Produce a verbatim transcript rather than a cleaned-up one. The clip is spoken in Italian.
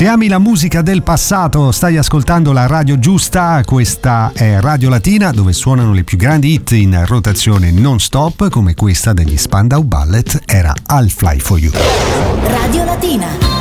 Se ami la musica del passato, stai ascoltando la radio giusta. Questa è Radio Latina, dove suonano le più grandi hit in rotazione non stop, come questa degli Spandau Ballet, era I'll Fly For You. Radio Latina.